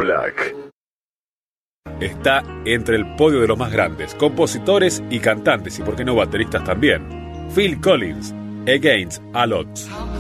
Black. Está entre el podio de los más grandes, compositores y cantantes, y por qué no bateristas también. Phil Collins, Against All Odds.